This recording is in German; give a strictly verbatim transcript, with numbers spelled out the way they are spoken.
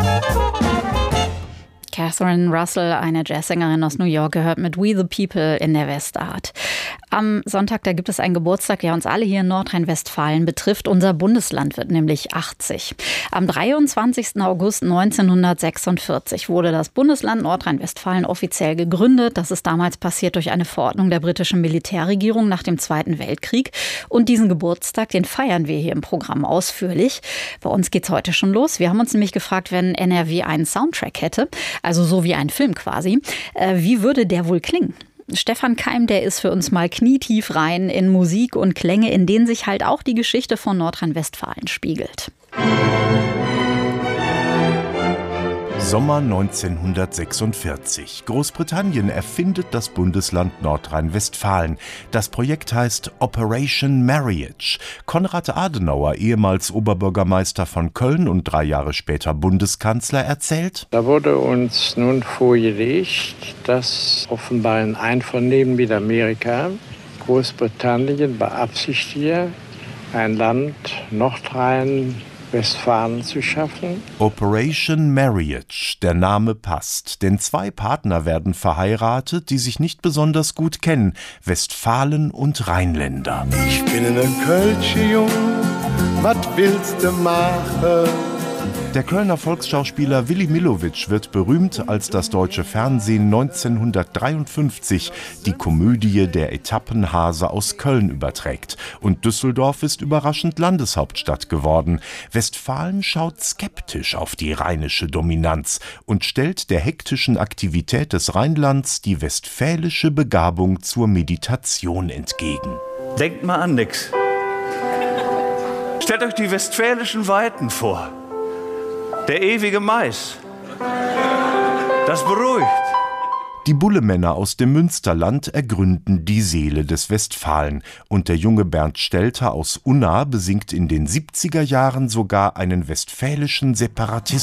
Catherine Russell, eine Jazzsängerin aus New York, gehört mit We the People in der Westart. Am Sonntag, da gibt es einen Geburtstag, der uns alle hier in Nordrhein-Westfalen betrifft. Unser Bundesland wird nämlich achtzig. Am dreiundzwanzigsten August neunzehnhundertsechsundvierzig wurde das Bundesland Nordrhein-Westfalen offiziell gegründet. Das ist damals passiert durch eine Verordnung der britischen Militärregierung nach dem Zweiten Weltkrieg. Und diesen Geburtstag, den feiern wir hier im Programm ausführlich. Bei uns geht's heute schon los. Wir haben uns nämlich gefragt, wenn N R W einen Soundtrack hätte, also so wie ein Film quasi, äh, wie würde der wohl klingen? Stefan Keim, der ist für uns mal knietief rein in Musik und Klänge, in denen sich halt auch die Geschichte von Nordrhein-Westfalen spiegelt. Sommer neunzehnhundertsechsundvierzig. Großbritannien erfindet das Bundesland Nordrhein-Westfalen. Das Projekt heißt Operation Marriage. Konrad Adenauer, ehemals Oberbürgermeister von Köln und drei Jahre später Bundeskanzler, erzählt: Da wurde uns nun vorgelegt, dass offenbar in Einvernehmen mit Amerika Großbritannien beabsichtige, ein Land Nordrhein Westfalen zu schaffen. Operation Marriage, der Name passt, denn zwei Partner werden verheiratet, die sich nicht besonders gut kennen, Westfalen und Rheinländer. Ich bin in ein Kölsche Jung, was willst du machen? Der Kölner Volksschauspieler Willy Millowitsch wird berühmt, als das deutsche Fernsehen neunzehnhundertdreiundfünfzig die Komödie Der Etappenhase aus Köln überträgt. Und Düsseldorf ist überraschend Landeshauptstadt geworden. Westfalen schaut skeptisch auf die rheinische Dominanz und stellt der hektischen Aktivität des Rheinlands die westfälische Begabung zur Meditation entgegen. Denkt mal an nix. Stellt euch die westfälischen Weiten vor. Der ewige Mais. Das beruhigt. Die Bullemänner aus dem Münsterland ergründen die Seele des Westfalen. Und der junge Bernd Stelter aus Unna besingt in den siebziger Jahren sogar einen westfälischen Separatismus.